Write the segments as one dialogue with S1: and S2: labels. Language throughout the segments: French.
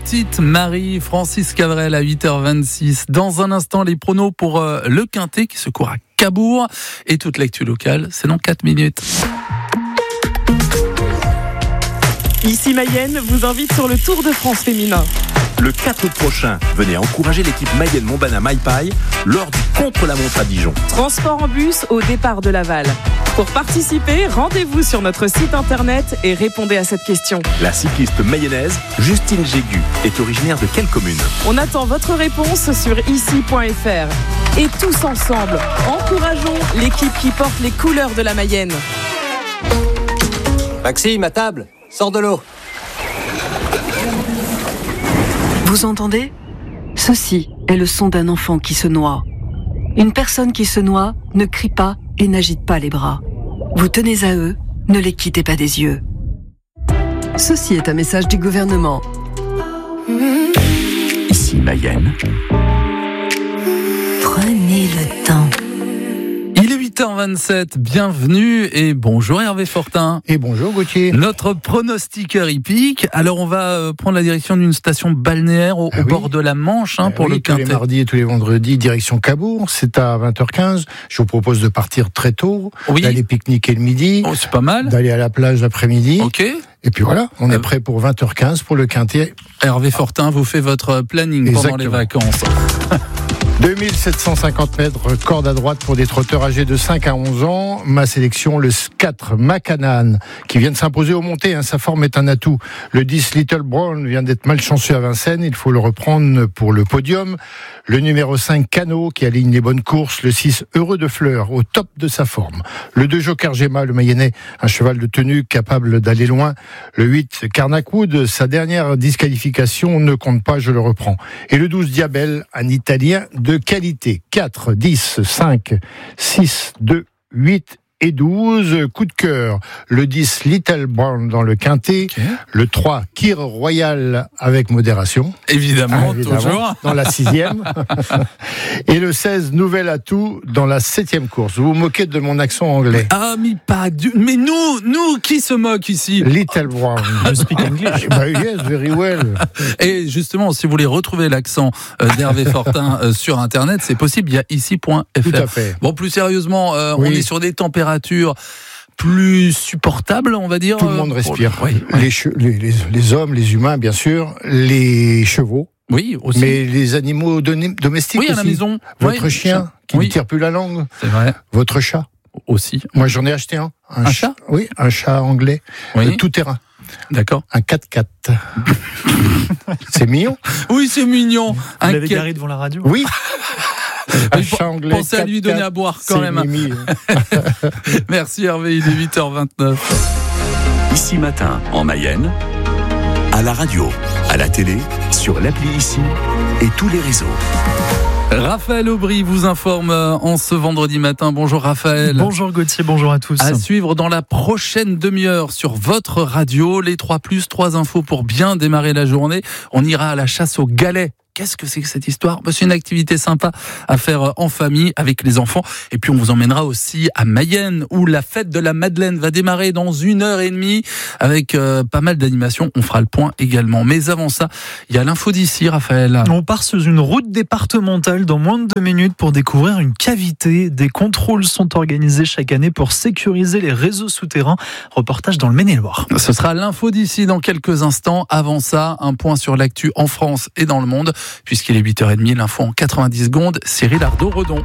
S1: Petite Marie, Francis Cabrel à 8h26. Dans un instant, les pronos pour le Quintet qui se court à Cabourg. Et toute l'actu locale, c'est dans 4 minutes.
S2: Ici Mayenne vous invite sur le Tour de France féminin.
S3: Le 4 août prochain, venez encourager l'équipe Mayenne Montbana Maipaille lors du contre-la-montre à Dijon.
S2: Transport en bus au départ de Laval. Pour participer, rendez-vous sur notre site internet et répondez à cette question.
S3: La cycliste mayonnaise Justine Jégu est originaire de quelle commune ?
S2: On attend votre réponse sur ici.fr. Et tous ensemble, encourageons l'équipe qui porte les couleurs de la Mayenne.
S4: Maxime, à table, sors de l'eau.
S5: Vous entendez ? Ceci est le son d'un enfant qui se noie. Une personne qui se noie ne crie pas et n'agite pas les bras. Vous tenez à eux, ne les quittez pas des yeux. Ceci est un message du gouvernement.
S3: Ici Mayenne.
S5: Prenez le temps.
S1: Il est 8h27, bienvenue et bonjour Hervé Fortin.
S6: Et bonjour Gauthier.
S1: Notre pronostiqueur hippique. Alors on va prendre la direction d'une station balnéaire au bord de la Manche pour le Quintet.
S6: Tous les mardis et tous les vendredis, direction Cabourg, c'est à 20h15. Je vous propose de partir très tôt, d'aller pique-niquer le midi,
S1: c'est pas mal.
S6: D'aller à la plage l'après-midi.
S1: Ok.
S6: Et puis voilà, on est prêt pour 20h15 pour le Quintet.
S1: Hervé Fortin vous fait votre planning pendant les vacances.
S6: 2750 mètres, corde à droite pour des trotteurs âgés de 5 à 11 ans. Ma sélection, le 4 Macanan, qui vient de s'imposer aux montées. Sa forme est un atout. Le 10 Little Brown vient d'être malchanceux à Vincennes. Il faut le reprendre pour le podium. Le numéro 5 Cano, qui aligne les bonnes courses. Le 6 Heureux de Fleurs, au top de sa forme. Le 2 Joker Gemma, le Mayennais, un cheval de tenue capable d'aller loin. Le 8 Carnac-Wood, sa dernière disqualification ne compte pas, je le reprends. Et le 12 Diabel, un Italien de qualité. 4, 10, 5, 6, 2, 8 et 12. Coup de cœur. Le 10 Little Brown dans le Quintet. Okay. Le 3 Kir Royal avec modération.
S1: Évidemment, toujours.
S6: Dans la 6e. Et le 16 Nouvel Atout dans la 7e course. Vous vous moquez de mon accent anglais.
S1: Ah, mais nous, qui se moque ici?
S6: Little Brown.
S1: You speak English.
S6: Yes, very well.
S1: Et justement, si vous voulez retrouver l'accent d'Hervé Fortin sur Internet, c'est possible. Il y a ici.fr.
S6: Tout à fait.
S1: Bon, plus sérieusement, on est sur des températures plus supportables, on va dire.
S6: Tout le monde respire. Les hommes, les humains, bien sûr, les chevaux.
S1: Oui, aussi.
S6: Mais les animaux domestiques aussi.
S1: À la maison.
S6: Votre chien qui ne tire plus la langue.
S1: C'est vrai.
S6: Votre chat.
S1: Aussi.
S6: Moi, j'en ai acheté un.
S1: Un chat?
S6: Oui, un chat anglais. Tout terrain.
S1: D'accord.
S6: Un 4x4. C'est mignon.
S1: Oui, c'est mignon.
S7: Vous l'avez garé devant la radio?
S6: Oui. Un chat anglais.
S1: Pensez à lui donner à boire quand même. Merci Hervé, il est 8h29.
S3: Ici Matin, en Mayenne, à la radio, à la télé, sur l'appli Ici et tous les réseaux.
S1: Raphaël Aubry vous informe en ce vendredi matin. Bonjour Raphaël.
S7: Bonjour Gauthier, bonjour à tous.
S1: À suivre dans la prochaine demi-heure sur votre radio, les 3+3 infos pour bien démarrer la journée. On ira à la chasse aux galets. Qu'est-ce que c'est que cette histoire ? C'est une activité sympa à faire en famille avec les enfants. Et puis on vous emmènera aussi à Mayenne où la fête de la Madeleine va démarrer dans 1h30 avec pas mal d'animations. On fera le point également. Mais avant ça, il y a l'info d'ici, Raphaël.
S7: On part sur une route départementale dans moins de 2 minutes pour découvrir une cavité. Des contrôles sont organisés chaque année pour sécuriser les réseaux souterrains. Reportage dans le Maine-et-Loire.
S1: Ce sera l'info d'ici dans quelques instants. Avant ça, un point sur l'actu en France et dans le monde. Puisqu'il est 8h30, l'info en 90 secondes, Cyril Ardo-Redon.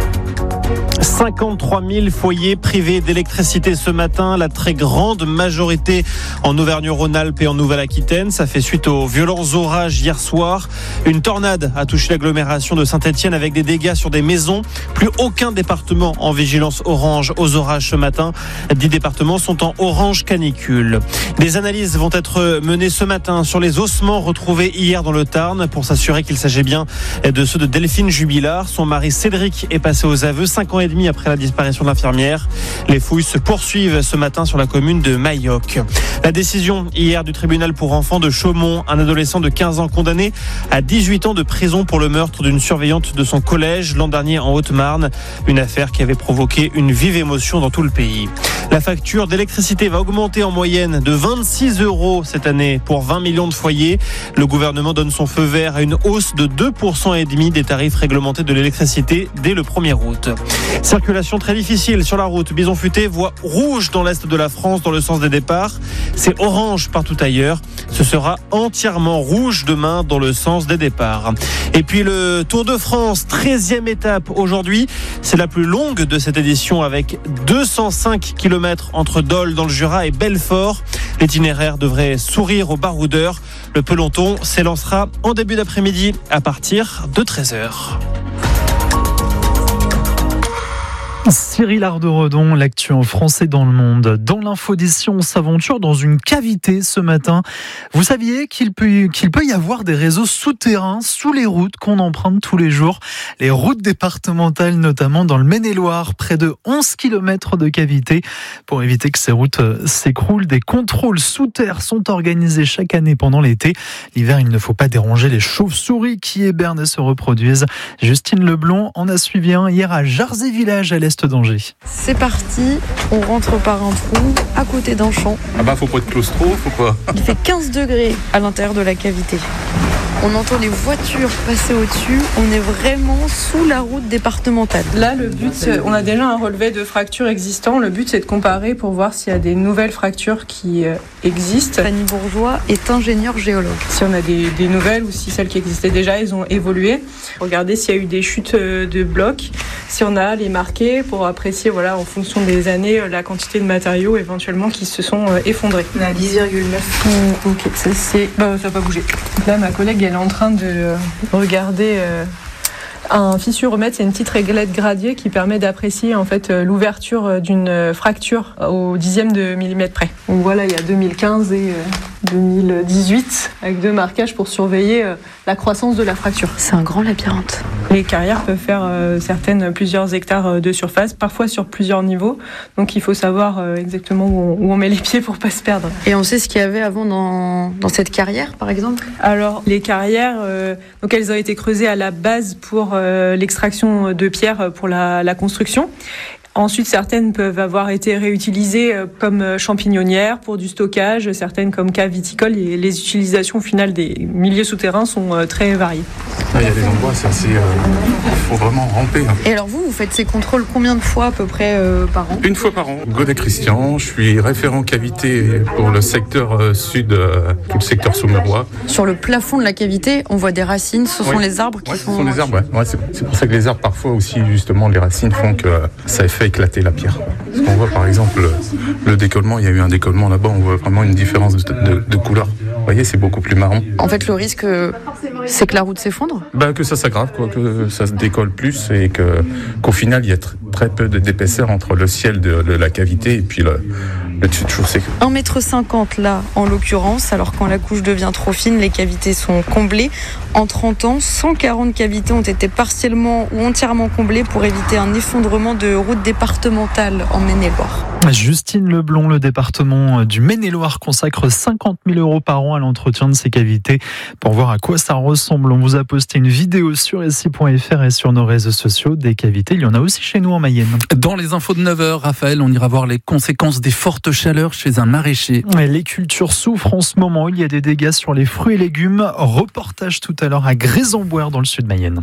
S8: 53 000 foyers privés d'électricité ce matin, la très grande majorité en Auvergne-Rhône-Alpes et en Nouvelle-Aquitaine. Ça fait suite aux violents orages hier soir. Une tornade a touché l'agglomération de Saint-Étienne avec des dégâts sur des maisons. Plus aucun département en vigilance orange aux orages ce matin. 10 départements sont en orange canicule. Des analyses vont être menées ce matin sur les ossements retrouvés hier dans le Tarn pour s'assurer qu'il s'agit bien de ceux de Delphine Jubilard. Son mari Cédric est passé aux aveux, 5 ans et demi demi après la disparition de l'infirmière. Les fouilles se poursuivent ce matin sur la commune de Mailloc. La décision hier du tribunal pour enfants de Chaumont, un adolescent de 15 ans condamné à 18 ans de prison pour le meurtre d'une surveillante de son collège l'an dernier en Haute-Marne. Une affaire qui avait provoqué une vive émotion dans tout le pays. La facture d'électricité va augmenter en moyenne de 26 € cette année pour 20 millions de foyers. Le gouvernement donne son feu vert à une hausse de 2,5% des tarifs réglementés de l'électricité dès le 1er août. Circulation très difficile sur la route. Bison Futé, voie rouge dans l'est de la France dans le sens des départs. C'est orange partout ailleurs. Ce sera entièrement rouge demain dans le sens des départs. Et puis le Tour de France, 13e étape aujourd'hui. C'est la plus longue de cette édition avec 205 km entre Dole dans le Jura et Belfort. L'itinéraire devrait sourire aux baroudeurs. Le peloton s'élancera en début d'après-midi à partir de 13h.
S7: Cyril Ardo-Redon, l'actu en français dans le monde. Dans l'info-édition, on s'aventure dans une cavité ce matin. Vous saviez qu'il peut y avoir des réseaux souterrains sous les routes qu'on emprunte tous les jours. Les routes départementales, notamment dans le Maine-et-Loire, près de 11 km de cavité. Pour éviter que ces routes s'écroulent, des contrôles sous terre sont organisés chaque année pendant l'été. L'hiver, il ne faut pas déranger les chauves-souris qui hibernent et se reproduisent. Justine Leblond en a suivi un hier à Jarzé-Village, à l'est d'Angers.
S9: C'est parti, on rentre par un trou à côté d'un champ.
S10: Faut pas être claustro, faut pas.
S9: Il fait 15 degrés à l'intérieur de la cavité. On entend les voitures passer au-dessus. On est vraiment sous la route départementale.
S11: Là, le but, on a déjà un relevé de fractures existants. Le but, c'est de comparer pour voir s'il y a des nouvelles fractures qui existent.
S9: Fanny Bourgeois est ingénieure géologue.
S11: Si on a des nouvelles ou si celles qui existaient déjà, elles ont évolué. Regardez s'il y a eu des chutes de blocs. Si on a les marqués pour apprécier, en fonction des années, la quantité de matériaux éventuellement qui se sont effondrés.
S9: On est à 10,9.
S11: Ok, ça n'a pas bougé. Donc là, ma collègue, elle est en train de regarder un fissuromètre. C'est une petite réglette gradiée qui permet d'apprécier en fait l'ouverture d'une fracture au dixième de millimètre près. Donc voilà, il y a 2015 et 2018 avec 2 marquages pour surveiller la croissance de la fracture.
S9: C'est un grand labyrinthe.
S11: Les carrières peuvent faire plusieurs hectares de surface, parfois sur plusieurs niveaux. Donc il faut savoir exactement où on met les pieds pour pas se perdre.
S9: Et on sait ce qu'il y avait avant dans cette carrière, par exemple ?
S11: Alors les carrières, donc elles ont été creusées à la base pour l'extraction de pierres pour la construction. Ensuite, certaines peuvent avoir été réutilisées comme champignonnières pour du stockage, certaines comme caves viticoles. Et les utilisations finales des milieux souterrains sont très variées.
S10: Là, il y a des endroits, c'est assez... faut vraiment ramper.
S9: Et alors vous faites ces contrôles combien de fois à peu près par an ?
S10: Une fois par an. Godet Christian, je suis référent cavité pour le secteur sud, tout le secteur Saumurois.
S9: Sur le plafond de la cavité, on voit des racines. Ce sont les arbres qui
S10: sont... ce sont les arbres, ouais. C'est pour ça que les arbres, parfois aussi, justement, les racines font que ça fait éclater la pierre. Parce qu'on voit par exemple le décollement, il y a eu un décollement là-bas, on voit vraiment une différence de couleur. Vous voyez, c'est beaucoup plus marron.
S9: En fait, le risque, c'est que la route s'effondre ?
S10: Que ça s'aggrave, que ça se décolle plus et qu'au final, il y a très peu d'épaisseur entre le ciel de la cavité et puis le dessus de chaussée.
S9: 1,50 m là, en l'occurrence. Alors quand la couche devient trop fine, les cavités sont comblées. En 30 ans, 140 cavités ont été partiellement ou entièrement comblées pour éviter un effondrement de route départementale en Maine-et-Loire.
S7: Justine Leblond, le département du Maine-et-Loire consacre 50 000 € par an à l'entretien de ces cavités. Pour voir à quoi ça ressemble, on vous a posté une vidéo sur SI.fr et sur nos réseaux sociaux. Des cavités, il y en a aussi chez nous en Mayenne.
S1: Dans les infos de 9h, Raphaël, on ira voir les conséquences des fortes chaleurs chez un maraîcher.
S7: Les cultures souffrent en ce moment. Il y a des dégâts sur les fruits et légumes. Reportage tout à l'heure à Grésambouert dans le sud Mayenne.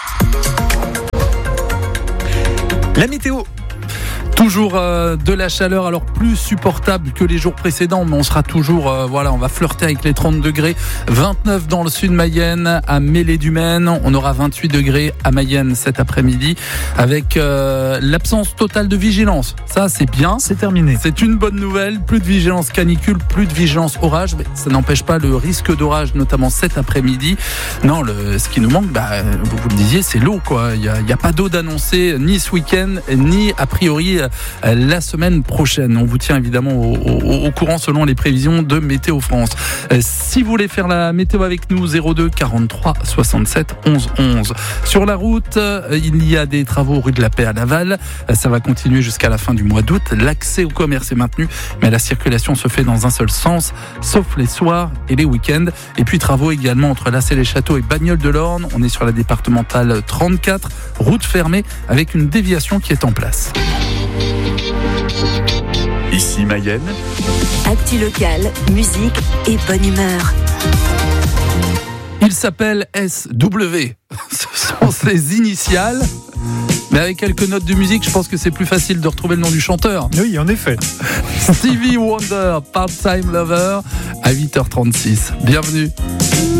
S7: La météo.
S1: Toujours de la chaleur, alors plus supportable que les jours précédents, mais on sera toujours, on va flirter avec les 30 degrés. 29 dans le sud Mayenne, à Mêlée-du-Maine. On aura 28 degrés à Mayenne cet après-midi, avec l'absence totale de vigilance. Ça, c'est bien.
S7: C'est terminé.
S1: C'est une bonne nouvelle. Plus de vigilance canicule, plus de vigilance orage. Mais ça n'empêche pas le risque d'orage, notamment cet après-midi. Non, ce qui nous manque, vous le disiez, c'est l'eau, quoi. Il y a pas d'eau d'annoncer, ni ce week-end, ni a priori la semaine prochaine. On vous tient évidemment au courant selon les prévisions de Météo France. Si vous voulez faire la météo avec nous, 02 43 67 11 11. Sur la route, il y a des travaux rue de la Paix à Laval. Ça va continuer jusqu'à la fin du mois d'août. L'accès au commerce est maintenu, mais la circulation se fait dans un seul sens, sauf les soirs et les week-ends. Et puis travaux également entre Lassay-les-Châteaux et Bagnoles-de-l'Orne. On est sur la départementale 34, route fermée avec une déviation qui est en place.
S3: Ici Mayenne.
S12: Actu locale, musique et bonne humeur.
S1: Il s'appelle SW. Ce sont ses initiales. Mais avec quelques notes de musique, je pense que c'est plus facile de retrouver le nom du chanteur.
S7: Oui, en effet.
S1: Stevie Wonder, Part-Time Lover, à 8h36. Bienvenue.